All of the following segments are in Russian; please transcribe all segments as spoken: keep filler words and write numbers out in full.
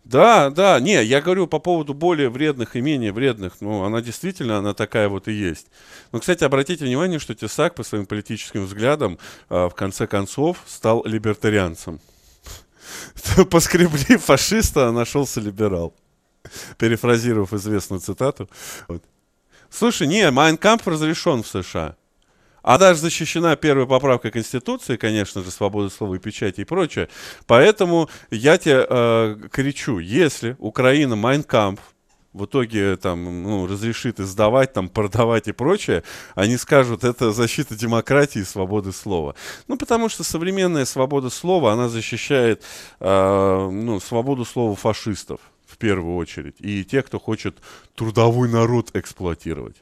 Да, да, не, я говорю по поводу более вредных и менее вредных. Ну, она действительно, она такая вот и есть. Но, кстати, обратите внимание, что Тесак по своим политическим взглядам а, в конце концов стал либертарианцем. Поскребли фашиста, а нашелся либерал. Перефразировав известную цитату. Вот. Слушай, не, Mein Kampf разрешен в США. А даже защищена первой поправкой Конституции, конечно же, свобода слова и печати и прочее. Поэтому я тебе э, кричу, если Украина Mein Kampf в итоге там, ну, разрешит издавать, там, продавать и прочее, они скажут, это защита демократии и свободы слова. Ну, потому что современная свобода слова, она защищает э, ну, свободу слова фашистов в первую очередь. И тех, кто хочет трудовой народ эксплуатировать.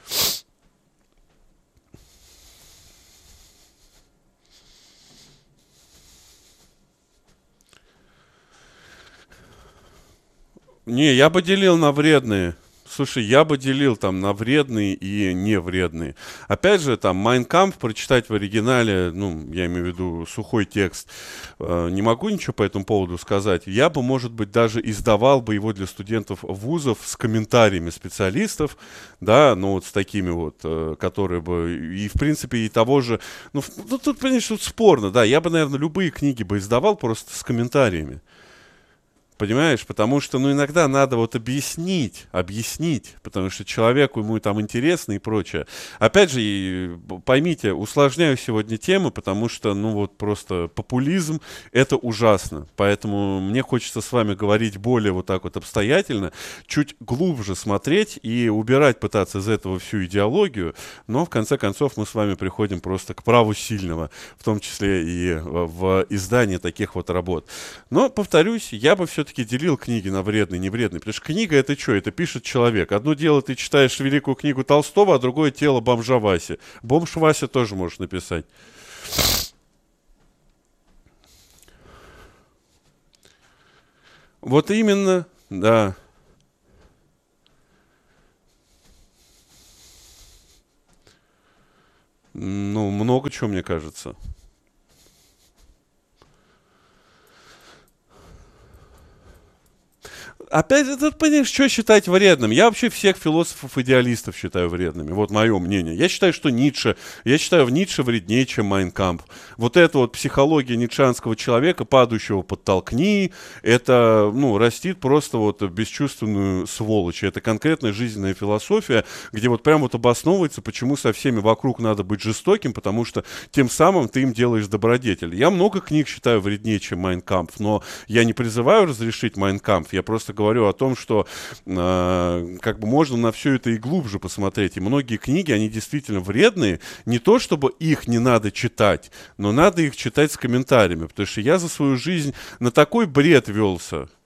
Не, я бы делил на вредные. Слушай, я бы делил там на вредные и невредные. Опять же, там, Mein Kampf прочитать в оригинале, ну, я имею в виду сухой текст, э, не могу ничего по этому поводу сказать. Я бы, может быть, даже издавал бы его для студентов вузов с комментариями специалистов, да, ну, вот с такими вот, э, которые бы, и, в принципе, и того же, ну, ну тут, понимаешь, тут спорно, да, я бы, наверное, любые книги бы издавал просто с комментариями. Понимаешь, потому что, ну, иногда надо вот объяснить, объяснить, потому что человеку ему там интересно и прочее. Опять же, и поймите, усложняю сегодня темы, потому что, ну, вот просто популизм — это ужасно. Поэтому мне хочется с вами говорить более вот так вот обстоятельно, чуть глубже смотреть и убирать, пытаться из этого всю идеологию, но, в конце концов, мы с вами приходим просто к праву сильного, в том числе и в издании таких вот работ. Но, повторюсь, я бы все-таки делил книги на вредные и невредные, потому что книга — это что? Это пишет человек. Одно дело, ты читаешь великую книгу Толстого, а другое — тело бомжа Васи. Бомж Вася тоже можешь написать. Вот именно, да. Ну, много чего, мне кажется. Опять же, тут, понимаешь, что считать вредным? Я вообще всех философов-идеалистов считаю вредными. Вот мое мнение. Я считаю, что Ницше, я считаю, в Ницше вреднее, чем Mein Kampf. Вот эта вот психология ницшанского человека, падающего подтолкни, это, ну, растит просто вот бесчувственную сволочь. Это конкретная жизненная философия, где вот прям вот обосновывается, почему со всеми вокруг надо быть жестоким, потому что тем самым ты им делаешь добродетель. Я много книг считаю вреднее, чем Mein Kampf, но я не призываю разрешить Mein Kampf, я просто говорю о том, что э, как бы можно на все это и глубже посмотреть. И многие книги, они действительно вредные. Не то, чтобы их не надо читать, но надо их читать с комментариями. Потому что я за свою жизнь на такой бред велся.